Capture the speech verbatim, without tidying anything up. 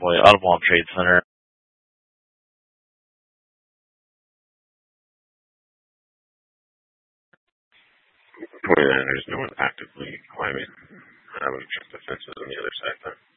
Boy, Automall Trade Center. Well, yeah, there's no one actively climbing. I would have checked the fences on the other side then.